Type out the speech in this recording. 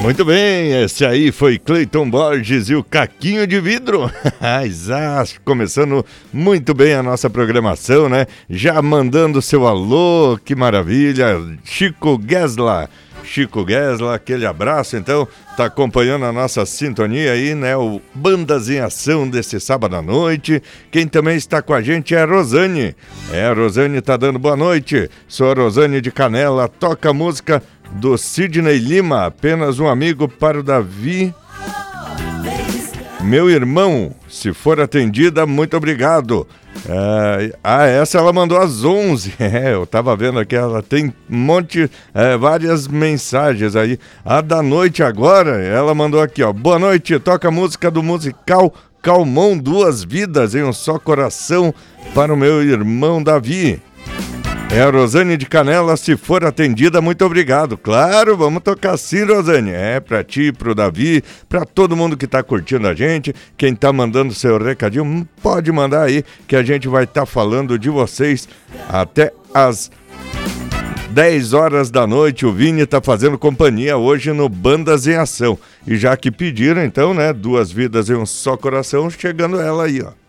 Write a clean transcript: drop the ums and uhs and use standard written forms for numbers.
Muito bem, esse aí foi Cleiton Borges e o Caquinho de Vidro. Começando muito bem a nossa programação, né? Já mandando seu alô, que maravilha. Chico Guesla, aquele abraço, então, tá acompanhando a nossa sintonia aí, né? O Bandas em Ação desse sábado à noite. Quem também está com a gente é a Rosane. A Rosane tá dando boa noite. Sou a Rosane de Canela, toca a música do Sidney Lima, apenas um amigo para o Davi. Meu irmão, se for atendida, muito obrigado. Essa ela mandou às 11. Eu tava vendo aqui, ela tem um monte, várias mensagens aí. A da noite agora, ela mandou aqui, ó. Boa noite, toca a música do musical Calmon, Duas Vidas em um Só Coração para o meu irmão Davi. É a Rosane de Canela, se for atendida, muito obrigado. Claro, vamos tocar sim, Rosane. Pra ti, pro Davi, pra todo mundo que tá curtindo a gente. Quem tá mandando seu recadinho, pode mandar aí, que a gente vai estar falando de vocês até as 10 horas da noite. O Vini tá fazendo companhia hoje no Bandas em Ação. E já que pediram, então, né, Duas Vidas em um Só Coração, chegando ela aí, ó.